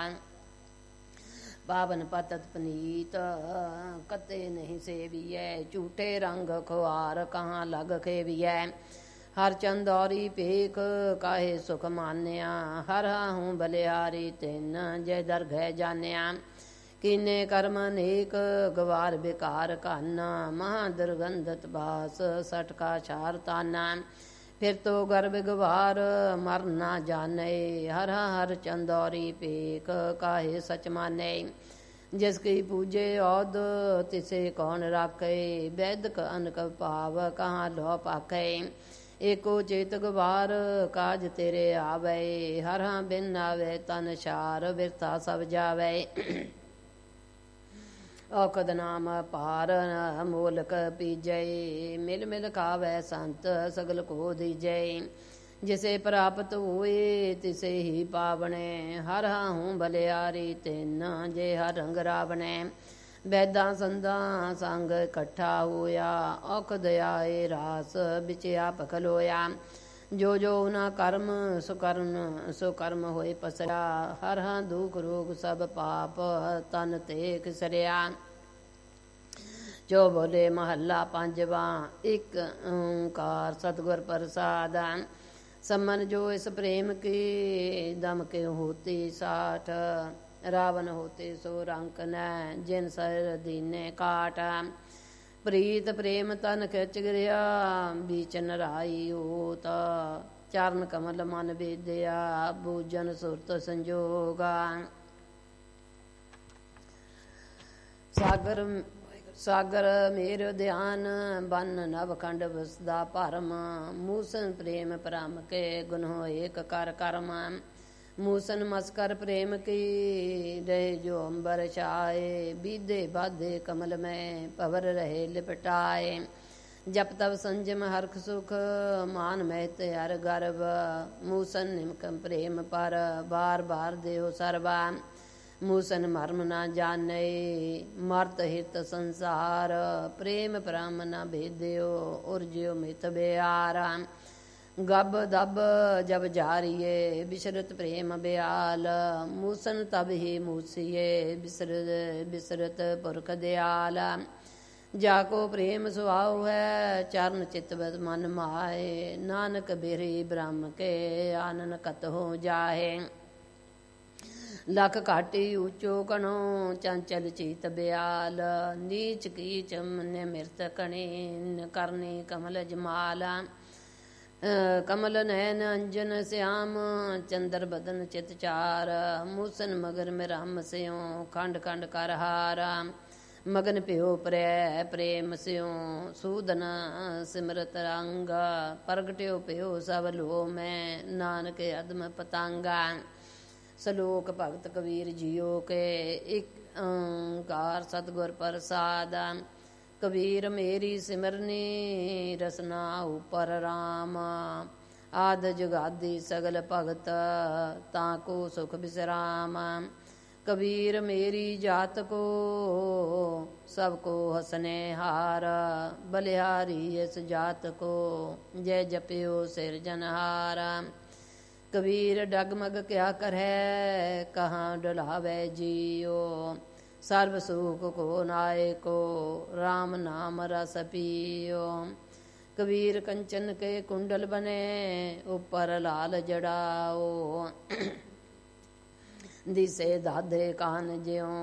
Speaker 1: ਪਾਵਨ ਪਤਤ ਪਨੀਤ ਕਤੇ ਨਹੀਂ ਸੇਵੀਐ, ਝੂਠੇ ਰੰਗ ਖੁਆਰ ਕਹਾਂ ਲਗ ਖੇਵੀਐ। ਹਰ ਚੰਦੌਰੀ ਭੇਖ ਕਾਹੇ ਸੁਖ ਮਾਨਿਆ, ਹਰ ਹੂੰ ਬਲਿਹਾਰੀ ਤਿਨ ਜੈ ਦਰਗਹਿ ਜਾਨਿਆ। ਕੀਨੇ ਕਰਮ ਅਨੇਕ ਗਵਾਰ ਬੇਕਾਰ ਕਾਨਾ, ਮਹਾ ਦੁਰਗੰਧਤ ਬਾਸ ਸਟਕਾ ਛਾਰ ਤਾਨਾ। ਫਿਰ ਤੋ ਗਰਭ ਗਵਾਰ ਮਰ ਨਾ ਜਾਣੇ, ਹਰ ਹਰ ਚੰਦੌਰੀ ਭੇਖ ਕਾਹੇ ਸਚ ਮਾਨੇ। ਜਿਸ ਕੀ ਪੂਜੇ ਔਦ ਤਿਸੇ ਕੌਣ ਰਾਖੇ, ਵੈਦਕ ਅਨਕ ਭਾਵ ਕਹਾਂ ਲੋ ਪਾਖੇ। ਏਕੋ ਚੇਤ ਗਵਾਰ ਕਾਜ ਤੇਰੇ ਆਵੇ, ਹਰਾਂ ਬਿਨ ਆਵੇ ਤਨ ਛਾਰ ਬਿਰਥਾ ਸਭ ਜਾਵੇ। ਔਖਦ ਨਾਮ ਪਾਰ ਮੋਲਕ ਪੀਜੈ, ਮਿਲ ਮਿਲ ਖਾਵੈ ਸੰਤ ਸਗਲ ਕੋ ਦੀਜੈ। ਜਿਸੇ ਪ੍ਰਾਪਤ ਹੋਏ ਤਿਸੇ ਹੀ ਪਾਵਣੇ, ਹਰ ਹੂੰ ਬਲਿਆਰੀ ਤਿਨ ਜੇ ਹਰ ਰੰਗ ਰਾਵਣੇ। ਵੈਦਾਂ ਸੰਦਾਂ ਸੰਗ ਇਕੱਠਾ ਹੋਇਆ, ਔਖਦ ਆਏ ਰਾਸ ਵਿੱਚ ਆਪ ਖਲੋਇਆ। ਜੋ ਜੋ ਨਾ ਕਰਮ ਸੋ ਕਰਮ ਹੋਏ ਪਸਰਿਆ, ਹਰ ਹਾਂ ਦੁਖ ਰੋਗ ਸਭ ਪਾਪ ਤਨ ਤੇ ਖਿਸਰਿਆ। ਜੋ ਬੋਲੇ ਮਹੱਲਾ ਪੰਜਵਾਂ, ਇੱਕ ਓੰਕਾਰ ਸਤਿਗੁਰ ਪ੍ਰਸਾਦ। ਸਮਨ ਜੋ ਇਸ ਪ੍ਰੇਮ ਕੀ ਦਮ ਕੇ ਹੋਤੀ ਸਾਠ, ਰਾਵਨ ਹੋਤੇ ਸੋ ਰੰਕ ਨੈ ਜਿਨ ਸਰ ਦੀਨੇ ਕਾਟ। ਪ੍ਰੀਤ ਪ੍ਰੇਮ ਤਨ ਖਿਚ ਗਿਰਿਆ, ਬੀਚ ਨਰਾਈ ਹੋਤ। ਚਰਨ ਕਮਲ ਮਨ ਵੇਦਿਆ, ਬੂਜਨ ਸੁਰਤ ਸੰਜੋਗਾ। ਸਾਗਰ ਮੇਰ ਧਿਆਨ ਬਨ ਨਵਖੰਡ ਵਸਦਾ ਭਰਮ। ਮੂਸਨ ਪ੍ਰੇਮ ਭਰਮ ਕੇ ਗੁਨਹੁ ਏਕ ਕਰ ਕਰਮ। ਮੂਸਨ ਮਸਕਰ ਪ੍ਰੇਮ ਕੀ ਰਹੇ ਜੋ ਅੰਬਰ ਛਾਏ। ਬੀਦੇ ਬਾਧੇ ਕਮਲ ਮੈਂ ਭਵਰ ਰਹੇ ਲਿਪਟਾਏ। ਜਪ ਤਪ ਸੰਜਮ ਹਰਖ ਸੁਖ ਮਾਨ ਮਹਿਤ ਹਰ ਗਰਭ। ਮੂਸਨ ਨਿਮਕ ਪ੍ਰੇਮ ਪਰ ਬਾਰ ਬਾਰ ਦੇਹੁ ਸਰਵਾ। ਮੂਸਨ ਮਰਮ ਨਾ ਜਾਣੇ ਮਰਤ ਹਿਤ ਸੰਸਾਰ। ਪ੍ਰੇਮ ਭਰਮ ਨਾ ਭੇਦਿਓ ਉਰਜਿਓ ਮਿਤ ਬਿਆਰਾ। ਗਬ ਦਬ ਜਬ ਜਾਰੀਏ ਬਿਸਰਤ ਪ੍ਰੇਮ ਬਿਆਲ। ਮੂਸਨ ਤਬ ਹੀ ਮੂਸੀਏ ਬਿਸਰਤ ਪੁਰਖ ਦਿਆਲ। ਜਾਕੋ ਪ੍ਰੇਮ ਸੁਭਾਉ ਹੈ ਚਰਨ ਚਿਤਵਤ ਮਨ ਮਾਏ। ਨਾਨਕ ਬਿਰਹੀ ਬ੍ਰਹਮ ਕੇ ਆਨਨ ਕਤ ਹੋ ਜਾਹੇ। ਲਖ ਘਾਟੀ ਊਚੋ ਕਣੋ ਚੰਚਲ ਚੀਤ ਬਿਆਲ। ਨੀਚ ਕੀਚ ਨਿਮਿਰਤ ਕਣੀਨ ਕਰਨੀ ਕਮਲ ਜਮਾਲਾ। ਕਮਲ ਨੈਨ ਅੰਜਨ ਸਿਆਮ ਚੰਦਰ ਬਦਨ ਚਿਤ ਚਾਰ। ਮੂਸਨ ਮਗਰ ਮਿਰਮ ਸਿਉ ਖੰਡ ਖੰਡ ਕਰ ਹਾਰਾ। ਮਗਨ ਭਿਓ ਪ੍ਰੈ ਪ੍ਰੇਮ ਸਿਉ ਸੂਦਨ ਸਿਮਰਤ ਰੰਗ। ਪ੍ਰਗਟਿਓ ਭਿਓ ਸਭ ਲੋ ਮੈਂ ਨਾਨਕ ਅਦਮ ਪਤੰਗਾ। ਸਲੋਕ ਭਗਤ ਕਬੀਰ ਜੀਓ ਕੇ ਇੱਕ ਓੰਕਾਰ ਸਤਿਗੁਰ ਪ੍ਰਸਾਦ। ਕਬੀਰ ਮੇਰੀ ਸਿਮਰਨੀ ਰਸਨਾ ਉਪਰ ਰਾਮ। ਆਦ ਜੁਗਾਦੀ ਸਗਲ ਭਗਤ ਤਾਂ ਕੋ ਸੁਖ ਬਿਸਰਾਮ। ਕਬੀਰ ਮੇਰੀ ਜਾਤ ਕੋ ਸਭ ਕੋ ਹਸਨੇ ਹਾਰ। ਬਲਿਹਾਰੀ ਇਸ ਜਾਤ ਕੋ ਜੈ ਜਪਿਓ ਸਿਰਜਨਹਾਰ। ਕਬੀਰ ਡਗਮਗ ਕਿਆ ਕਰੈ ਕਹਾਂ ਡੁਲਾਵੇ ਜੀਓ। ਸਰਬ ਸੁਖ ਕੋ ਨਾਇਕੋ ਰਾਮ ਨਾਮ ਰਸ ਪੀਓ। ਕਬੀਰ ਕੰਚਨ ਕੇ ਕੁੰਡਲ ਬਨੇ ਉਪਰ ਲਾਲ ਜੜਾਓ। ਦਿਸੇ ਦਾਦੇ ਕਾਨ ਜਿਉ